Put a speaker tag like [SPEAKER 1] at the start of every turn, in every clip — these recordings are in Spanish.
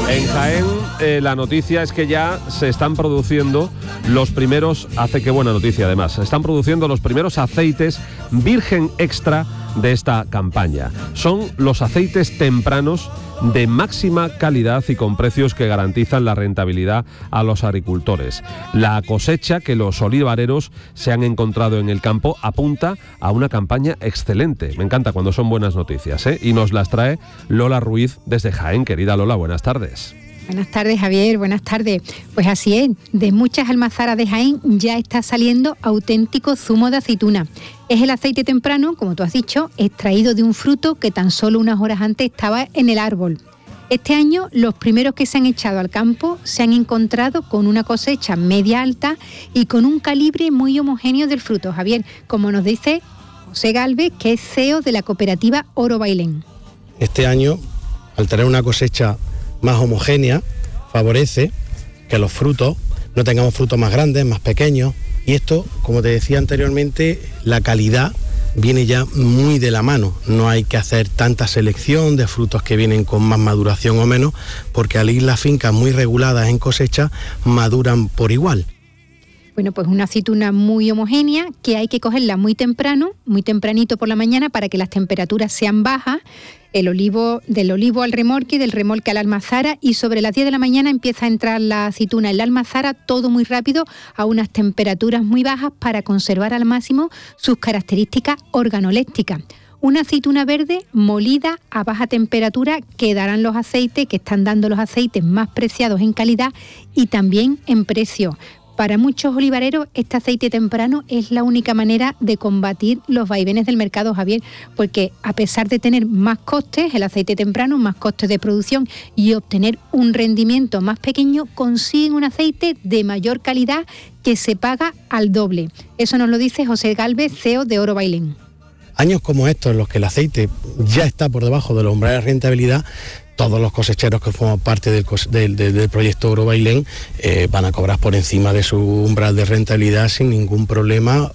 [SPEAKER 1] En Jaén la noticia es que ya se están produciendo los primeros, qué buena noticia además, se están produciendo los primeros aceites virgen extra de esta campaña. Son los aceites tempranos de máxima calidad y con precios que garantizan la rentabilidad a los agricultores. La cosecha que los olivareros se han encontrado en el campo apunta a una campaña excelente. Me encanta cuando son buenas noticias, ¿eh? Y nos las trae Lola Ruiz desde Jaén. Querida Lola, buenas tardes.
[SPEAKER 2] Buenas tardes, Javier, buenas tardes. Pues así es, de muchas almazaras de Jaén ya está saliendo auténtico zumo de aceituna. Es el aceite temprano, como tú has dicho, extraído de un fruto que tan solo unas horas antes estaba en el árbol. Este año los primeros que se han echado al campo se han encontrado con una cosecha media alta y con un calibre muy homogéneo del fruto, Javier, como nos dice José Gálvez, que es CEO de la cooperativa Oro Bailén.
[SPEAKER 3] Este año, al tener una cosecha más homogénea, favorece que los frutos no tengamos frutos más grandes, más pequeños, y esto, como te decía anteriormente, la calidad viene ya muy de la mano. No hay que hacer tanta selección de frutos que vienen con más maduración o menos, porque al ir las fincas muy reguladas en cosecha, maduran por igual.
[SPEAKER 2] Bueno, pues una aceituna muy homogénea que hay que cogerla muy temprano, muy tempranito por la mañana para que las temperaturas sean bajas, del olivo al remolque y del remolque a la almazara, y sobre las 10 de la mañana empieza a entrar la aceituna en la almazara, todo muy rápido a unas temperaturas muy bajas para conservar al máximo sus características organolépticas. Una aceituna verde molida a baja temperatura que darán los aceites, que están dando los aceites más preciados en calidad y también en precio. Para muchos olivareros, este aceite temprano es la única manera de combatir los vaivenes del mercado, Javier, porque a pesar de tener más costes, el aceite temprano, más costes de producción y obtener un rendimiento más pequeño, consiguen un aceite de mayor calidad que se paga al doble. Eso nos lo dice José Gálvez, CEO de Oro Bailén.
[SPEAKER 3] Años como estos, en los que el aceite ya está por debajo de los umbrales de rentabilidad, todos los cosecheros que forman parte del proyecto Oro Bailén van a cobrar por encima de su umbral de rentabilidad sin ningún problema,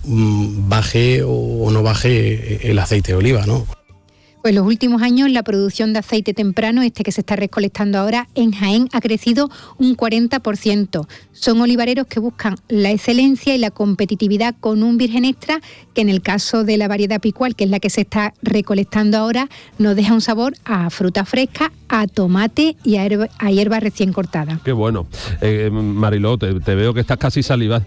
[SPEAKER 3] baje o no baje el aceite de oliva, ¿no?
[SPEAKER 2] Pues los últimos años la producción de aceite temprano, que se está recolectando ahora en Jaén, ha crecido un 40%. Son olivareros que buscan la excelencia y la competitividad con un virgen extra que en el caso de la variedad picual, que es la que se está recolectando ahora, nos deja un sabor a fruta fresca, a tomate y a hierba recién cortada.
[SPEAKER 1] Qué bueno. Mariló, te veo que estás casi salivando.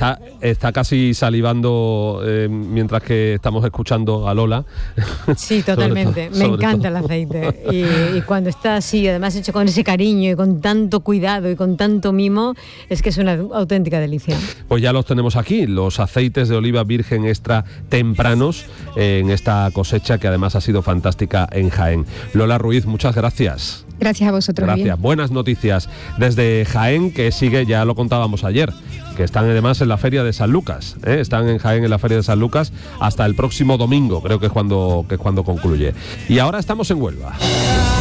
[SPEAKER 1] Está casi salivando mientras que estamos escuchando a Lola.
[SPEAKER 4] Sí, totalmente. Me encanta el aceite y cuando está así, además hecho con ese cariño y con tanto cuidado y con tanto mimo, es que es una auténtica delicia.
[SPEAKER 1] Pues ya los tenemos aquí, los aceites de oliva virgen extra tempranos en esta cosecha que además ha sido fantástica en Jaén. Lola Ruiz, muchas gracias.
[SPEAKER 2] Gracias a vosotros.
[SPEAKER 1] Gracias. Bien. Buenas noticias desde Jaén, que sigue, ya lo contábamos ayer, que están además en la Feria de San Lucas, ¿eh? Están en Jaén en la Feria de San Lucas hasta el próximo domingo, creo que es cuando concluye. Y ahora estamos en Huelva.